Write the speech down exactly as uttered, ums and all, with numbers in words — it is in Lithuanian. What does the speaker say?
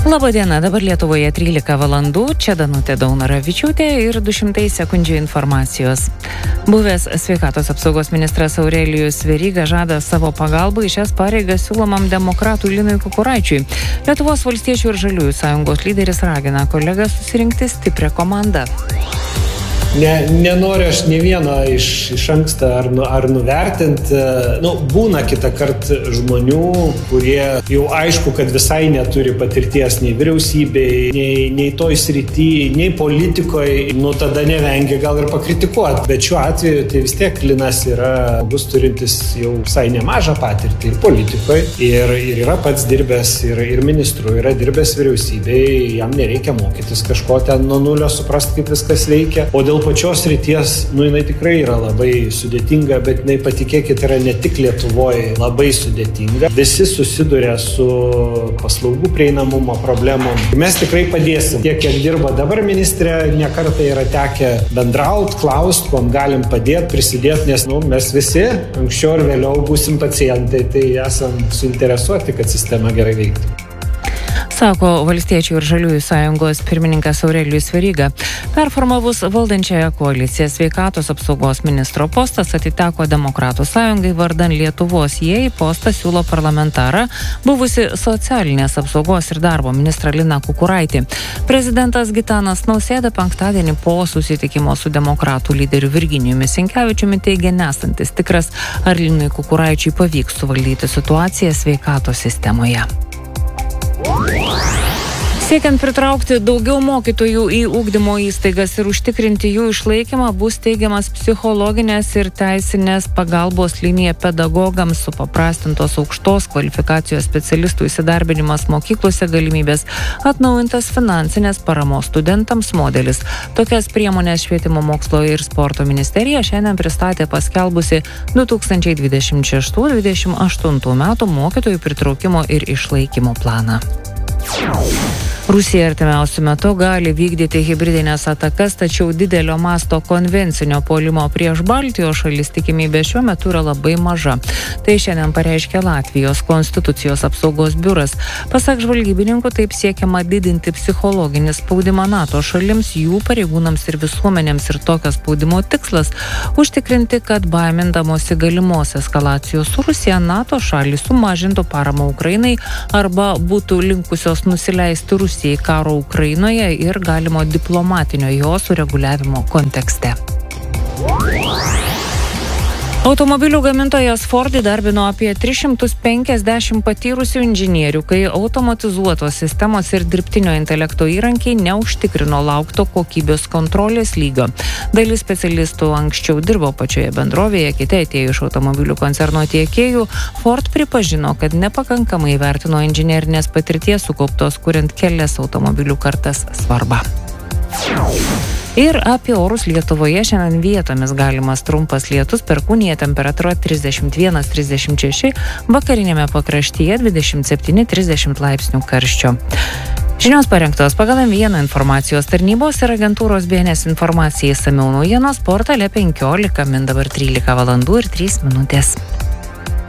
Labadiena, dabar Lietuvoje trylika valandų, čia Danutė Daunoravičiūtė ir du šimtai sekundžių informacijos. Buvęs sveikatos apsaugos ministras Aurelijus Veryga žada savo pagalbą į šias pareigas siūlomam demokratų Linui Kukuraičiui. Lietuvos valstiečių ir žaliųjų sąjungos lyderis ragina kolegą susirinkti stiprią komandą. Ne, nenoriu aš ne vieno iš, iš anksto ar, nu, ar nuvertinti. Nu, būna kitą kartą žmonių, kurie jau aišku, kad visai neturi patirties nei vyriausybei, nei, nei toj srity, nei politikoje, nu tada nevengia gal ir pakritikuoti. Bet šiuo atveju tai vis tiek Linas yra bus turintis jau visai nemažą patirtį ir politikoje, ir, ir yra pats dirbęs, ir, ir ministru, yra dirbęs vyriausybei, jam nereikia mokytis kažko ten nuo nulio, suprasti, kaip viskas veikia. O dėl pačios ryties, nu, jinai tikrai yra labai sudėtinga, bet jinai, patikėkit, yra ne tik Lietuvoje labai sudėtinga. Visi susiduria su paslaugų prieinamumo problemom. Mes tikrai padėsim. Tiek, kiek dirba dabar ministrė, ne kartą yra tekę bendraut, klaust, kuom galim padėti, prisidėti, nes, nu, mes visi anksčiau ir vėliau būsim pacientai, tai esam suinteresuoti, kad sistema gerai veiktų. Sako Valstiečių ir žaliųjų sąjungos pirmininkas Aurelijus Veryga. Performavus valdančiąją koaliciją, sveikatos apsaugos ministro postas atiteko Demokratų sąjungai vardan Lietuvos. Jie į postą siūlo parlamentarą, buvusi socialinės apsaugos ir darbo ministrą Liną Kukuraitį. Prezidentas Gitanas Nausėda penktadienį po susitikimo su Demokratų lyderiu Virginijumi Sinkevičiumi teigė nesantis tikras, ar Linui Kukuraičiui pavyks suvaldyti situaciją sveikatos sistemoje. Siekiant pritraukti daugiau mokytojų į ugdymo įstaigas ir užtikrinti jų išlaikymą, bus teigiamas psichologinės ir teisinės pagalbos linija pedagogams, supaprastintos aukštos kvalifikacijos specialistų įsidarbinimas mokyklose, galimybės, atnaujintas finansinės paramos studentams modelis. Tokias priemonės Švietimo mokslo ir sporto ministerija šiandien pristatė paskelbusi du tūkstančiai dvidešimt šeštų dvidešimt aštuntų metų mokytojų pritraukimo ir išlaikymo planą. Rusija artimiausiu metu gali vykdyti hibridinės atakas, tačiau didelio masto konvencinio puolimo prieš Baltijos šalis tikimybė šiuo metu yra labai maža. Tai šiandien pareiškė Latvijos konstitucijos apsaugos biuras. Pasak žvalgybininkų, taip siekiama didinti psichologinį spaudimą NATO šalims, jų pareigūnams ir visuomenėms, ir tokio spaudimo tikslas – užtikrinti, kad baimindamosi galimos eskalacijos su Rusija, NATO šalys sumažintų paramą Ukrainai arba būtų linkusios nusileisti Rusijai karo Ukrainoje ir galimo diplomatinio jo sureguliavimo kontekste. Automobilių gamintojas Ford įdarbino apie tris šimtus penkiasdešimt patyrusių inžinierių, kai automatizuotos sistemos ir dirbtinio intelekto įrankiai neužtikrino laukto kokybės kontrolės lygio. Dalis specialistų anksčiau dirbo pačioje bendrovėje, kiti atėjo iš automobilių koncerno tiekėjų. Ford pripažino, kad nepakankamai vertino inžinerinės patirties sukauptos kuriant kelias automobilių kartas svarbą. Ir apie orus Lietuvoje šiandien vietomis galimas trumpas lietus, perkūnija, temperatūra trisdešimt vienas trisdešimt šeši, vakarinėme pakraštyje dvidešimt septyni trisdešimt laipsnių karščio. Žinios parengtos pagal M vieną informacijos tarnybos ir agentūros B N S informacijai išsamiau naujienos portale penkiolika min dabar trylika valandų ir trys minutės.